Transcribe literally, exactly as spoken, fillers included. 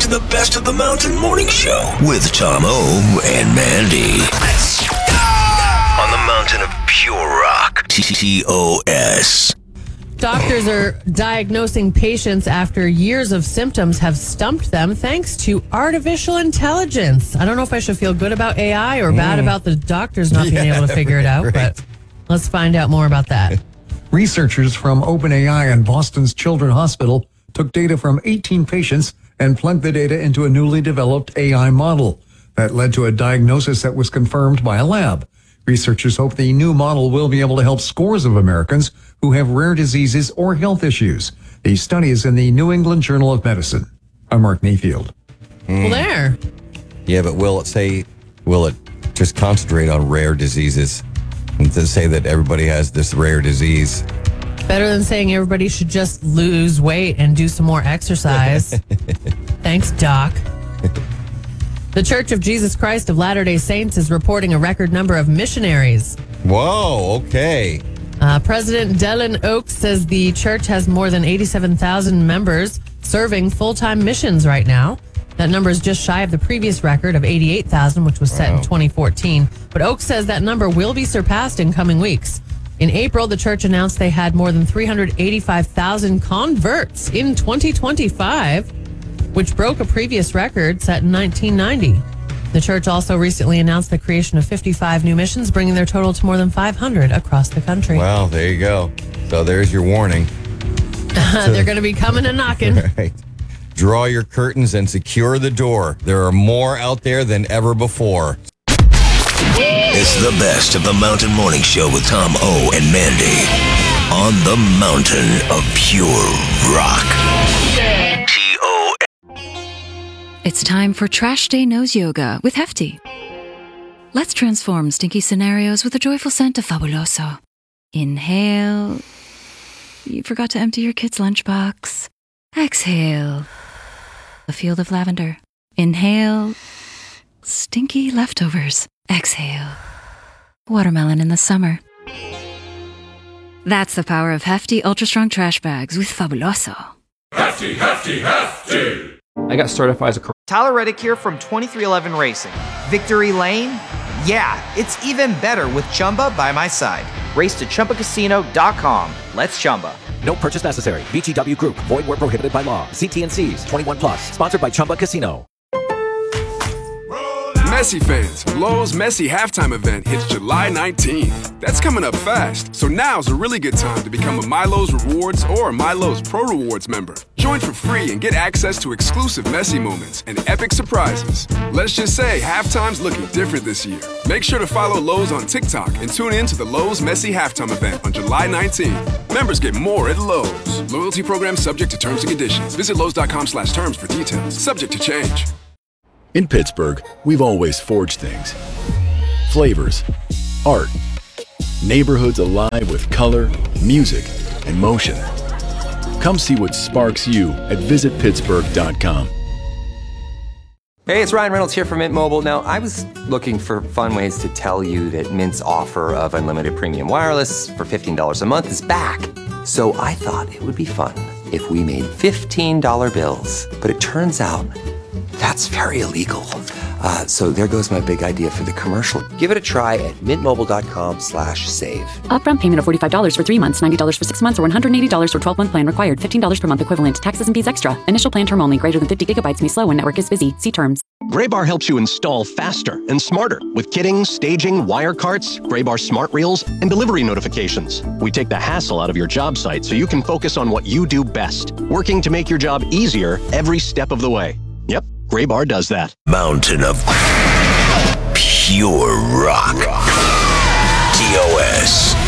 to the Best of the Mountain Morning Show with Tom O and Mandy. Let's go! On the Mountain of Pure Rock. T T O S. Doctors are diagnosing patients after years of symptoms have stumped them thanks to artificial intelligence. I don't know if I should feel good about A I or bad mm. about the doctors not being yeah, able to figure it out, right. but let's find out more about that. Researchers from OpenAI and Boston's Children's Hospital took data from eighteen patients and plugged the data into a newly developed A I model that led to a diagnosis that was confirmed by a lab. Researchers hope the new model will be able to help scores of Americans who have rare diseases or health issues. The study is in the New England Journal of Medicine. I'm Mark Mayfield. Mm. Well, there. Yeah, but will it say, will it just concentrate on rare diseases and to say that everybody has this rare disease? Better than saying everybody should just lose weight and do some more exercise. Thanks, Doc. The Church of Jesus Christ of Latter-day Saints is reporting a record number of missionaries. Whoa, okay. Uh, President Dylan Oaks says the church has more than eighty-seven thousand members serving full-time missions right now. That number is just shy of the previous record of eighty-eight thousand, which was set wow. in twenty fourteen. But Oaks says that number will be surpassed in coming weeks. In April, the church announced they had more than three hundred eighty-five thousand converts in twenty twenty-five, which broke a previous record set in nineteen ninety. The church also recently announced the creation of fifty-five new missions, bringing their total to more than five hundred across the country. Wow, there you go. So there's your warning. They're going to be coming and knocking. Right. Draw your curtains and secure the door. There are more out there than ever before. It's the Best of the Mountain Morning Show with Tom O and Mandy on the Mountain of Pure Rock. T O S. It's time for Trash Day Nose Yoga with Hefty. Let's transform stinky scenarios with a joyful scent of Fabuloso. Inhale. You forgot to empty your kid's lunchbox. Exhale. A field of lavender. Inhale. Stinky leftovers. Exhale. Watermelon in the summer. That's the power of Hefty Ultra Strong Trash Bags with Fabuloso. Hefty, Hefty, Hefty! I got certified as a... Tyler Reddick here from twenty-three eleven Racing. Victory Lane? Yeah, it's even better with Chumba by my side. Race to Chumba Casino dot com. Let's Chumba. No purchase necessary. V G W Group. Void where prohibited by law. See T and C's. twenty-one plus. Sponsored by Chumba Casino. Messi fans, Lowe's Messi halftime event hits July nineteenth. That's coming up fast, so now's a really good time to become a MyLowe's Rewards or MyLowe's Pro Rewards member. Join for free and get access to exclusive Messi moments and epic surprises. Let's just say halftime's looking different this year. Make sure to follow Lowe's on TikTok and tune in to the Lowe's Messi halftime event on July nineteenth. Members get more at Lowe's. Loyalty program subject to terms and conditions. Visit Lowe's.com slash terms for details. Subject to change. In Pittsburgh, we've always forged things. Flavors, art, neighborhoods alive with color, music, and motion. Come see what sparks you at visit pittsburgh dot com. Hey, it's Ryan Reynolds here from Mint Mobile. Now, I was looking for fun ways to tell you that Mint's offer of unlimited premium wireless for fifteen dollars a month is back. So I thought it would be fun if we made fifteen dollar bills. But it turns out that's very illegal. Uh, so there goes my big idea for the commercial. Give it a try at mintmobile.com slash save. Upfront payment of forty-five dollars for three months, ninety dollars for six months, or one hundred eighty dollars for twelve-month plan required. fifteen dollars per month equivalent. Taxes and fees extra. Initial plan term only. Greater than fifty gigabytes may slow when network is busy. See terms. Graybar helps you install faster and smarter with kitting, staging, wire carts, Graybar smart reels, and delivery notifications. We take the hassle out of your job site so you can focus on what you do best, working to make your job easier every step of the way. Yep, Graybar does that. Mountain of Pure Rock. T O S.